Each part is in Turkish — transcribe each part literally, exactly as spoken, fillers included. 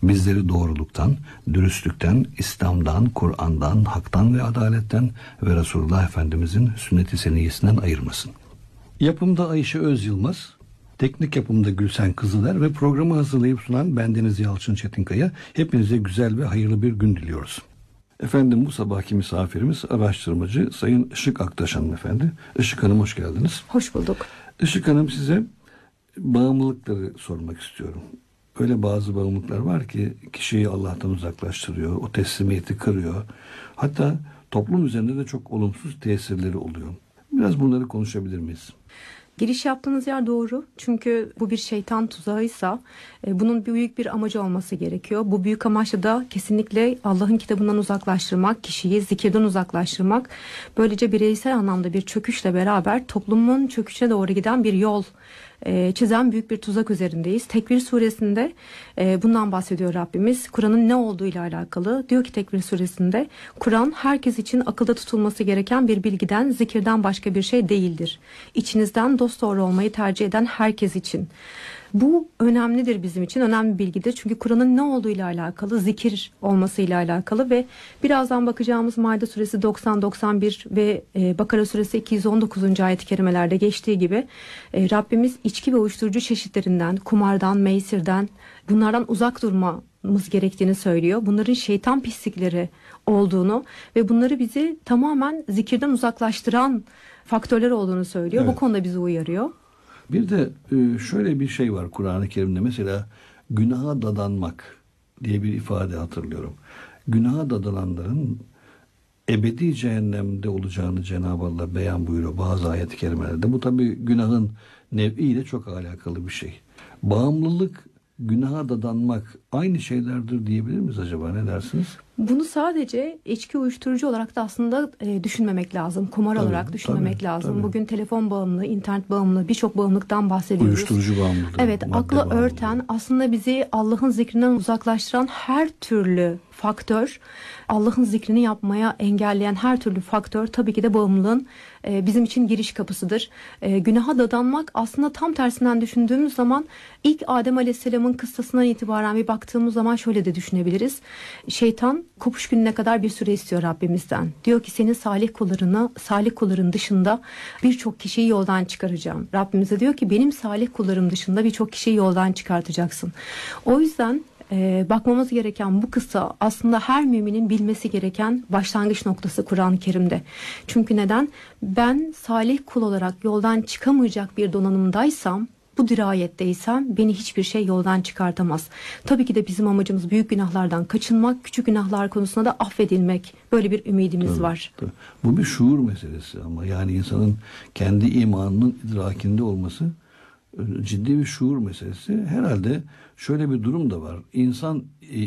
Bizleri doğruluktan, dürüstlükten, İslam'dan, Kur'an'dan, haktan ve adaletten ve Resulullah Efendimizin sünnet-i seniyyesinden ayırmasın. Yapımda Ayşe Öz Yılmaz, teknik yapımda Gülsen Kızıler ve programı hazırlayıp sunan bendeniz Yalçın Çetinkaya. Hepinize güzel ve hayırlı bir gün diliyoruz. Efendim, bu sabahki misafirimiz araştırmacı Sayın Işık Aktaş hanımefendi. Işık Hanım, hoş geldiniz. Hoş bulduk. Işık Hanım, size bağımlılıkları sormak istiyorum. Öyle bazı bağımlılıklar var ki kişiyi Allah'tan uzaklaştırıyor, o teslimiyeti kırıyor. Hatta toplum üzerinde de çok olumsuz tesirleri oluyor. Biraz bunları konuşabilir miyiz? Giriş yaptığınız yer doğru. Çünkü bu bir şeytan tuzağıysa e, bunun büyük bir amacı olması gerekiyor. Bu büyük amaçla da kesinlikle Allah'ın kitabından uzaklaştırmak, kişiyi zikirden uzaklaştırmak. Böylece bireysel anlamda bir çöküşle beraber toplumun çöküşe doğru giden bir yol e, çizen büyük bir tuzak üzerindeyiz. Tekvir suresinde e, bundan bahsediyor Rabbimiz. Kur'an'ın ne olduğu ile alakalı. Diyor ki Tekvir suresinde, Kur'an herkes için akılda tutulması gereken bir bilgiden, zikirden başka bir şey değildir. İçinizden dosdoğru olmayı tercih eden herkes için. Bu önemlidir bizim için, önemli bir bilgidir. Çünkü Kur'an'ın ne olduğu ile alakalı, zikir olması ile alakalı ve birazdan bakacağımız Maide suresi doksan doksan bir ve e, Bakara suresi iki yüz on dokuzuncu ayet-i kerimelerde geçtiği gibi e, Rabbimiz içki ve uyuşturucu çeşitlerinden, kumardan, meysirden, bunlardan uzak durmamız gerektiğini söylüyor. Bunların şeytan pislikleri olduğunu ve bunları bizi tamamen zikirden uzaklaştıran faktörler olduğunu söylüyor. Evet. Bu konuda bizi uyarıyor. Bir de şöyle bir şey var Kur'an-ı Kerim'de, mesela günaha dadanmak diye bir ifade hatırlıyorum. Günaha dadananların ebedi cehennemde olacağını Cenab-ı Allah beyan buyuruyor bazı ayet-i kerimelerde. Bu tabii günahın nev'iyle çok alakalı bir şey. Bağımlılık, günaha dadanmak aynı şeylerdir diyebilir miyiz acaba, ne dersiniz? Bunu sadece içki, uyuşturucu olarak da aslında e, düşünmemek lazım. Kumar tabii, olarak düşünmemek tabii, lazım. Tabii. Bugün telefon bağımlılığı, internet bağımlılığı, birçok bağımlılıktan bahsediyoruz. Uyuşturucu bağımlılığı. Evet, akla örten, aslında bizi Allah'ın zikrinden uzaklaştıran her türlü faktör, Allah'ın zikrini yapmaya engelleyen her türlü faktör tabii ki de bağımlılığın e, bizim için giriş kapısıdır. E, günaha dadanmak aslında tam tersinden düşündüğümüz zaman ilk Adem Aleyhisselam'ın kıssasından itibaren bir baktığımız zaman şöyle de düşünebiliriz. Şeytan kopuş gününe kadar bir süre istiyor Rabbimizden. Diyor ki senin salih kullarını, salih kulların dışında birçok kişiyi yoldan çıkaracağım. Rabbimize diyor ki benim salih kullarım dışında birçok kişiyi yoldan çıkartacaksın. O yüzden Ee, bakmamız gereken bu kıssa aslında her müminin bilmesi gereken başlangıç noktası Kur'an-ı Kerim'de. Çünkü neden? Ben salih kul olarak yoldan çıkamayacak bir donanımdaysam, bu dirayetteysem beni hiçbir şey yoldan çıkartamaz. Tabii ki de bizim amacımız büyük günahlardan kaçınmak, küçük günahlar konusunda da affedilmek. Böyle bir ümidimiz tabii, var. Tabii. Bu bir şuur meselesi ama yani insanın kendi imanının idrakinde olması ciddi bir şuur meselesi. Herhalde şöyle bir durum da var. İnsan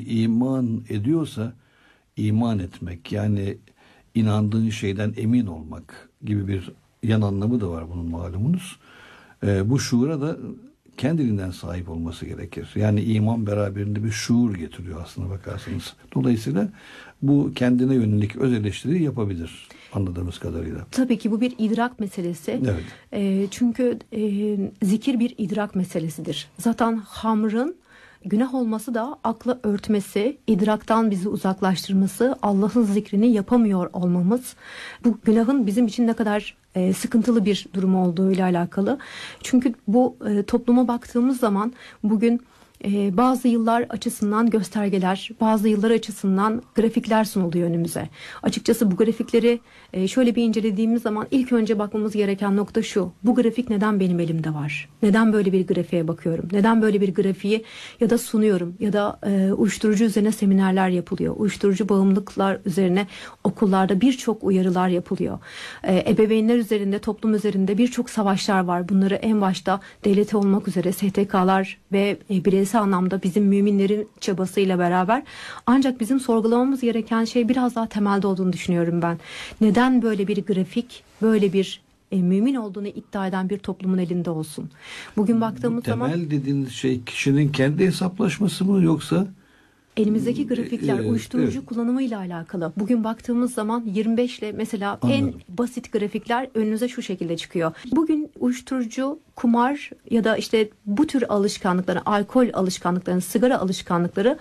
iman ediyorsa iman etmek, yani inandığın şeyden emin olmak gibi bir yan anlamı da var bunun, malumunuz. E, bu şuura da kendiliğinden sahip olması gerekir. Yani iman beraberinde bir şuur getiriyor aslına bakarsanız. Dolayısıyla bu kendine yönelik öz eleştiri yapabilir anladığımız kadarıyla. Tabii ki bu bir idrak meselesi. Evet. E, çünkü e, zikir bir idrak meselesidir. Zaten hamrın günah olması da akla örtmesi, idraktan bizi uzaklaştırması, Allah'ın zikrini yapamıyor olmamız, bu günahın bizim için ne kadar e, sıkıntılı bir durum olduğu ile alakalı. Çünkü bu e, topluma baktığımız zaman bugün Ee, bazı yıllar açısından göstergeler, bazı yıllar açısından grafikler sunuluyor önümüze. Açıkçası bu grafikleri e, şöyle bir incelediğimiz zaman ilk önce bakmamız gereken nokta şu: bu grafik neden benim elimde var? Neden böyle bir grafiğe bakıyorum? Neden böyle bir grafiği ya da sunuyorum? Ya da e, uyuşturucu üzerine seminerler yapılıyor. Uyuşturucu bağımlılıklar üzerine okullarda birçok uyarılar yapılıyor. E, ebeveynler üzerinde, toplum üzerinde birçok savaşlar var. Bunları en başta devlet olmak üzere S T K'lar ve e, bireysel anlamda bizim müminlerin çabasıyla beraber, ancak bizim sorgulamamız gereken şey biraz daha temelde olduğunu düşünüyorum ben. Neden böyle bir grafik, böyle bir e, mümin olduğunu iddia eden bir toplumun elinde olsun? Bugün baktığımız temel zaman... Temel dediğiniz şey kişinin kendi hesaplaşması mı, yoksa... Elimizdeki grafikler evet, uyuşturucu evet. kullanımıyla alakalı. Bugün baktığımız zaman yirmi beş ile mesela Anladım. en basit grafikler önünüze şu şekilde çıkıyor. Bugün uyuşturucu, kumar ya da işte bu tür alışkanlıkları, alkol alışkanlıkları, sigara alışkanlıkları